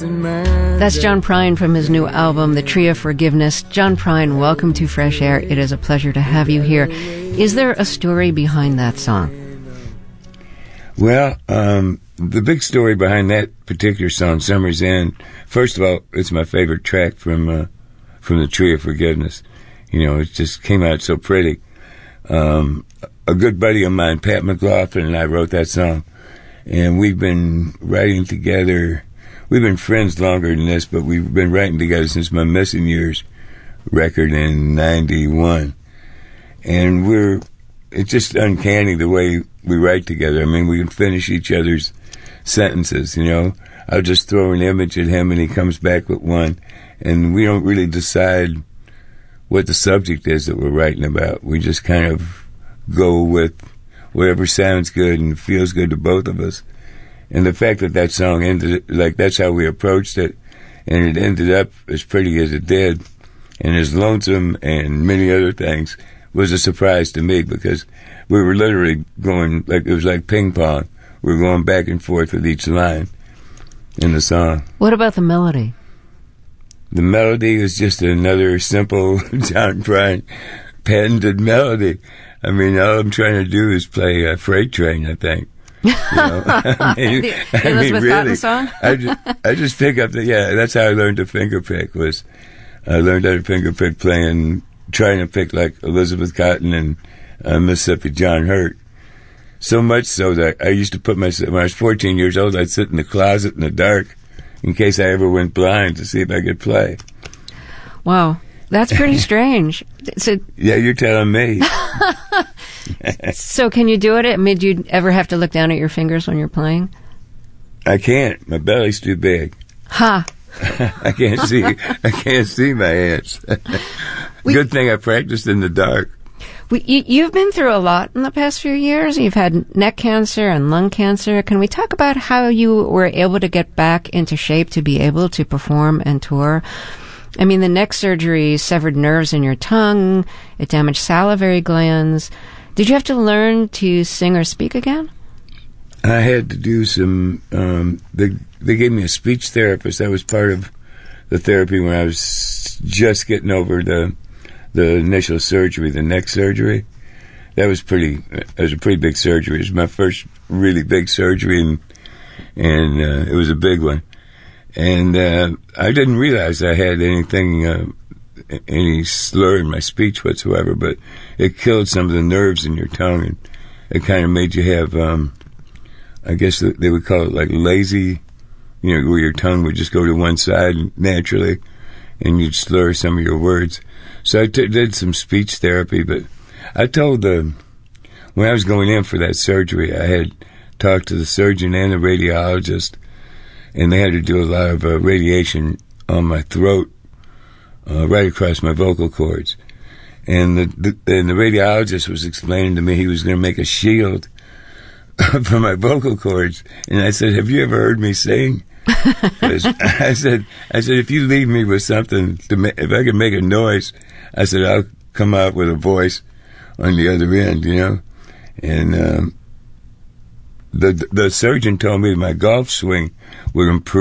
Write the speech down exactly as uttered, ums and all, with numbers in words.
That's John Prine from his new album, The Tree of Forgiveness. John Prine, welcome to Fresh Air. It is a pleasure to have you here. Is there a story behind that song? Well, um, the big story behind that particular song, Summer's End, first of all, it's my favorite track from uh, from The Tree of Forgiveness. You know, it just came out so pretty. Um, a good buddy of mine, Pat McLaughlin, and I wrote that song. And we've been writing together. We've been friends longer than this, but we've been writing together since my Missing Years record in ninety-one. And we're, it's just uncanny the way we write together. I mean, we can finish each other's sentences, you know. I'll just throw an image at him and he comes back with one. And we don't really decide what the subject is that we're writing about. We just kind of go with whatever sounds good and feels good to both of us. And the fact that that song ended, like, that's how we approached it, and it ended up as pretty as it did, and as lonesome and many other things, was a surprise to me, because we were literally going, like, it was like ping pong. We were going back and forth with each line in the song. What about the melody? The melody is just another simple John Prine patented melody. I mean, all I'm trying to do is play a freight train, I think. You know? I mean, the, the I mean, Elizabeth really, Cotten song? I just, I just pick up the, yeah, that's how I learned to finger pick, was I learned how to finger pick playing, trying to pick like Elizabeth Cotten and uh, Mississippi John Hurt. So much so that I used to put myself, when I was fourteen years old, I'd sit in the closet in the dark in case I ever went blind to see if I could play. Wow. That's pretty strange. So, yeah, you're telling me. So can you do it? I mean, do you ever have to look down at your fingers when you're playing? I can't. My belly's too big. Ha! I can't see. I can't see my hands. we, Good thing I practiced in the dark. We, you, you've been through a lot in the past few years. You've had neck cancer and lung cancer. Can we talk about how you were able to get back into shape to be able to perform and tour? I mean, the neck surgery severed nerves in your tongue. It damaged salivary glands. Did you have to learn to sing or speak again? I had to do some, um, they, they gave me a speech therapist. That was part of the therapy when I was just getting over the, the initial surgery, the neck surgery. That was pretty, it was a pretty big surgery. It was my first really big surgery, and, and, uh, it was a big one. And, uh, I didn't realize I had anything, uh, any slur in my speech whatsoever, but it killed some of the nerves in your tongue, and it kind of made you have, um, I guess they would call it like lazy, you know, where your tongue would just go to one side naturally, and you'd slur some of your words. So I t- did some speech therapy, but I told the, when I was going in for that surgery, I had talked to the surgeon and the radiologist, and they had to do a lot of uh, radiation on my throat, Uh, right across my vocal cords. And the, the and the radiologist was explaining to me he was going to make a shield for my vocal cords. And I said, have you ever heard me sing? Because I said, I said, if you leave me with something, to ma- if I can make a noise, I said, I'll come out with a voice on the other end, you know? And um, the the surgeon told me my golf swing would improve.